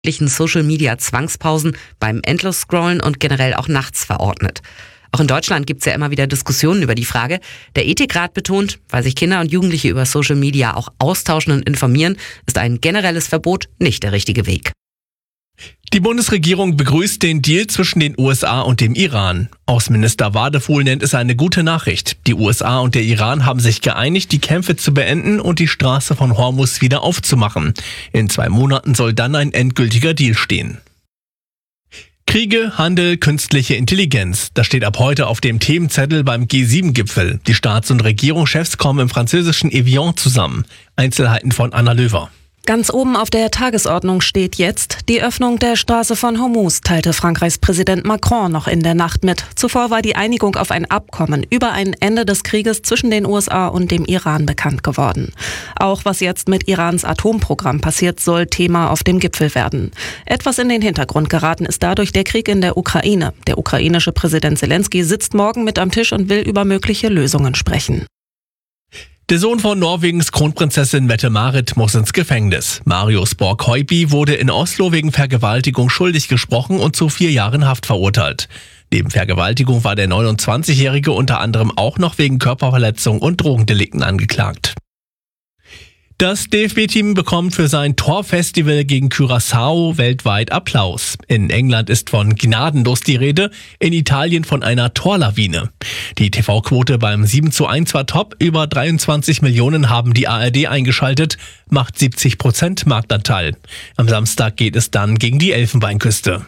Social-Media-Zwangspausen beim Endlos-Scrollen und generell auch nachts verordnet. Auch in Deutschland gibt es ja immer wieder Diskussionen über die Frage. Der Ethikrat betont, weil sich Kinder und Jugendliche über Social Media auch austauschen und informieren, ist ein generelles Verbot nicht der richtige Weg. Die Bundesregierung begrüßt den Deal zwischen den USA und dem Iran. Außenminister Wadefuhl nennt es eine gute Nachricht. Die USA und der Iran haben sich geeinigt, die Kämpfe zu beenden und die Straße von Hormuz wieder aufzumachen. In 2 Monaten soll dann ein endgültiger Deal stehen. Kriege, Handel, künstliche Intelligenz. Das steht ab heute auf dem Themenzettel beim G7-Gipfel. Die Staats- und Regierungschefs kommen im französischen Evian zusammen. Einzelheiten von Anna Löwer. Ganz oben auf der Tagesordnung steht jetzt die Öffnung der Straße von Hormuz, teilte Frankreichs Präsident Macron noch in der Nacht mit. Zuvor war die Einigung auf ein Abkommen über ein Ende des Krieges zwischen den USA und dem Iran bekannt geworden. Auch was jetzt mit Irans Atomprogramm passiert, soll Thema auf dem Gipfel werden. Etwas in den Hintergrund geraten ist dadurch der Krieg in der Ukraine. Der ukrainische Präsident Zelensky sitzt morgen mit am Tisch und will über mögliche Lösungen sprechen. Der Sohn von Norwegens Kronprinzessin Mette-Marit muss ins Gefängnis. Marius Borg-Høiby wurde in Oslo wegen Vergewaltigung schuldig gesprochen und zu 4 Jahren Haft verurteilt. Neben Vergewaltigung war der 29-Jährige unter anderem auch noch wegen Körperverletzung und Drogendelikten angeklagt. Das DFB-Team bekommt für sein Torfestival gegen Curaçao weltweit Applaus. In England ist von gnadenlos die Rede, in Italien von einer Torlawine. Die TV-Quote beim 7:1 war top, über 23 Millionen haben die ARD eingeschaltet, macht 70% Marktanteil. Am Samstag geht es dann gegen die Elfenbeinküste.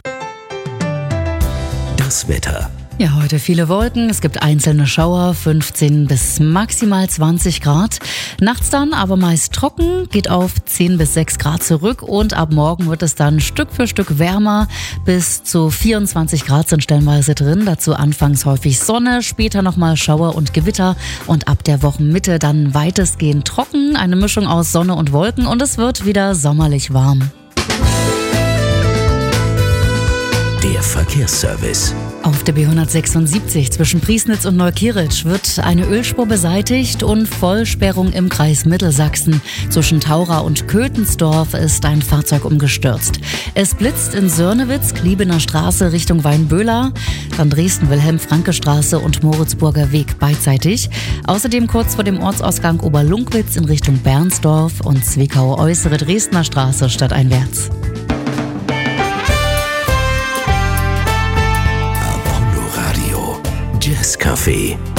Das Wetter. Ja, heute viele Wolken, es gibt einzelne Schauer, 15 bis maximal 20 Grad. Nachts dann aber meist trocken, geht auf 10 bis 6 Grad zurück und ab morgen wird es dann Stück für Stück wärmer. Bis zu 24 Grad sind stellenweise drin, dazu anfangs häufig Sonne, später nochmal Schauer und Gewitter und ab der Wochenmitte dann weitestgehend trocken, eine Mischung aus Sonne und Wolken und es wird wieder sommerlich warm. Der Verkehrsservice. Auf der B176 zwischen Priesnitz und Neukieritzsch wird eine Ölspur beseitigt und Vollsperrung im Kreis Mittelsachsen. Zwischen Taura und Köthensdorf ist ein Fahrzeug umgestürzt. Es blitzt in Sörnewitz, Kliebener Straße Richtung Weinböhler, dann Dresden-Wilhelm-Franke-Straße und Moritzburger Weg beidseitig. Außerdem kurz vor dem Ortsausgang Oberlunkwitz in Richtung Bernsdorf und Zwickau-Äußere Dresdner Straße stadteinwärts. Jazzcafé